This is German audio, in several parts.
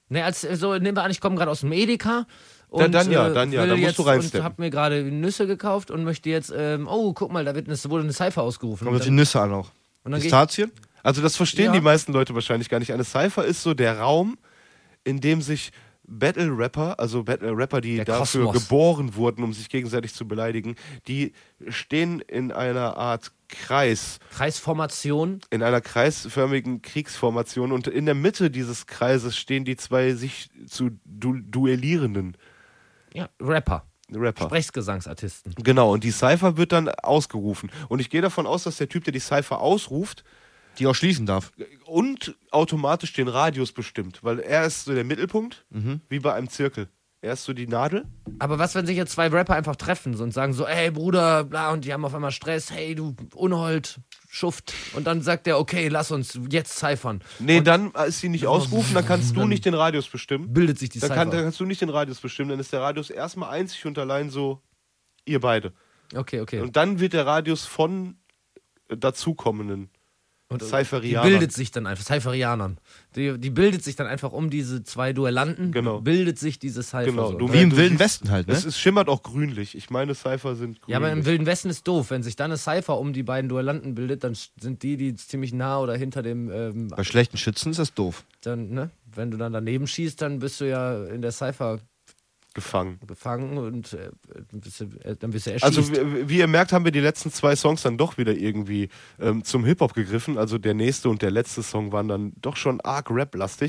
Ne, nehmen wir an, ich komme gerade aus dem Edeka. Und, dann musst du reinsteppen. Und hab mir gerade Nüsse gekauft und möchte jetzt, guck mal, wurde eine Cypher ausgerufen. Kommt auf die Nüsse an auch. Und dann Pistazien? Also das verstehen die meisten Leute wahrscheinlich gar nicht. Eine Cypher ist so der Raum, in dem sich Battle-Rapper, die der dafür Kosmos. geboren wurden, um sich gegenseitig zu beleidigen, die stehen in einer Art Kreisformation. In einer kreisförmigen Kriegsformation und in der Mitte dieses Kreises stehen die zwei sich zu duellierenden Ja, Rapper. Rapper. Sprechgesangsartisten. Genau, und die Cypher wird dann ausgerufen. Und ich gehe davon aus, dass der Typ, der die Cypher ausruft, die auch schließen darf. Und automatisch den Radius bestimmt, weil er ist so der Mittelpunkt, wie bei einem Zirkel. Er ist so die Nadel. Aber was, wenn sich jetzt zwei Rapper einfach treffen und sagen so, ey Bruder, bla, und die haben auf einmal Stress, hey du Unhold, Schuft. Und dann sagt der, okay, lass uns jetzt cyphern. Nee, und dann ist sie nicht ausgerufen, dann kannst du nicht den Radius bestimmen. Bildet sich die Cypher. Dann kannst du nicht den Radius bestimmen, dann ist der Radius erstmal einzig und allein so, ihr beide. Okay. Und dann wird der Radius von dazukommenden Cypherianern. Die bildet sich dann einfach, Cypherianern. Die bildet sich dann einfach um diese zwei Duellanten, bildet sich diese Cypher. Genau. So. Wie im Wilden Westen halt, ne? Es schimmert auch grünlich. Ich meine, Cypher sind grünlich. Ja, aber im Wilden Westen ist doof. Wenn sich dann eine Cypher um die beiden Duellanten bildet, dann sind die ziemlich nah oder hinter dem... Bei schlechten Schützen ist das doof. Dann, ne? Wenn du dann daneben schießt, dann bist du ja in der Cypher gefangen und dann bist du erschießt. Also wie ihr merkt, haben wir die letzten 2 Songs dann doch wieder irgendwie zum Hip-Hop gegriffen. Also der nächste und der letzte Song waren dann doch schon arg Rap-lastig.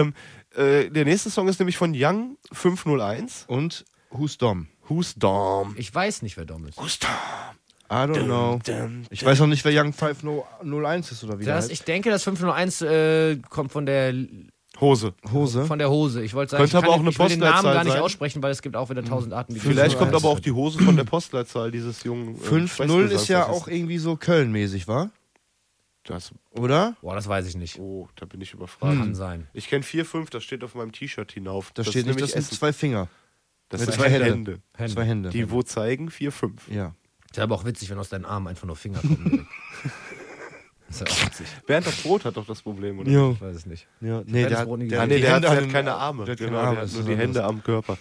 Der nächste Song ist nämlich von Young 501 und Who's Dom. Who's Dom? Ich weiß nicht, wer Dom ist. Who's Dom? I don't know. Ich weiß auch nicht, wer Young 501 ist oder wie das. Ich denke, das 501 kommt von der Hose. Von der Hose. Ich wollte sagen, könnte aber auch eine ich will den Namen gar nicht sein. aussprechen, weil es gibt auch wieder 1000 Arten. Wie Vielleicht kommt aber auch die Hose von der Postleitzahl dieses jungen 5-0 ist ja auch irgendwie so Köln-mäßig, wa? Das, oder? Boah, das weiß ich nicht. Oh, da bin ich überfragt. Kann sein. Ich kenne 4-5, das steht auf meinem T-Shirt hinauf. Das steht nicht, das sind 2 Finger. Das mit sind 2 Hände. 2 Hände. Die wo zeigen 4-5. Ja. Das wäre aber auch witzig, wenn aus deinen Armen einfach nur Finger kommen. Das ist ja auch witzig. Bernd das Brot hat doch das Problem, oder? Jo. Ich weiß es nicht. Ja. Nee, der hat keine Arme. Der hat genau, keine Arme. Der hat nur die Hände am Körper.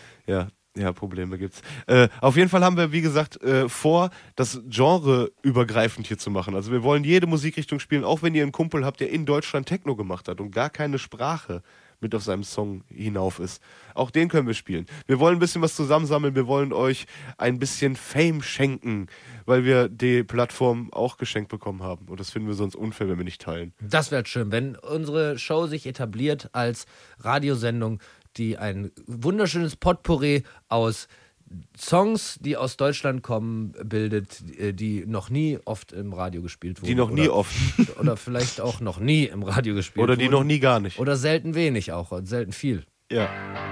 Ja, Probleme gibt's. Auf jeden Fall haben wir, wie gesagt, vor, das Genre übergreifend hier zu machen. Also wir wollen jede Musikrichtung spielen, auch wenn ihr einen Kumpel habt, der in Deutschland Techno gemacht hat und gar keine Sprache mit auf seinem Song hinauf ist. Auch den können wir spielen. Wir wollen ein bisschen was zusammensammeln, wir wollen euch ein bisschen Fame schenken, weil wir die Plattform auch geschenkt bekommen haben. Und das finden wir sonst unfair, wenn wir nicht teilen. Das wäre schön, wenn unsere Show sich etabliert als Radiosendung, die ein wunderschönes Potpourri aus Songs, die aus Deutschland kommen, bildet, die noch nie oft im Radio gespielt wurden. Die noch nie oft. Oder vielleicht auch noch nie im Radio gespielt wurden. Oder die noch nie gar nicht. Oder selten wenig auch, und selten viel. Ja.